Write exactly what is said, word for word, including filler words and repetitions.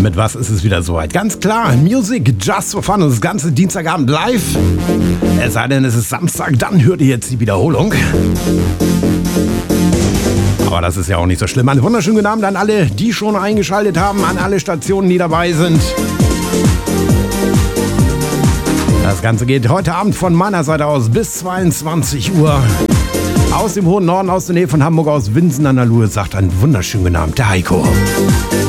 Mit was ist es wieder soweit? Ganz klar, Music Just for Fun und das ganze Dienstagabend live. Es sei denn, es ist Samstag, dann hört ihr jetzt die Wiederholung. Aber das ist ja auch nicht so schlimm. Einen wunderschönen guten Abend an alle, die schon eingeschaltet haben, an alle Stationen, die dabei sind. Das Ganze geht heute Abend von meiner Seite aus bis zweiundzwanzig Uhr. Aus dem hohen Norden, aus der Nähe von Hamburg, aus Winsen an der Luhe, sagt einen wunderschönen guten Abend, der Heiko.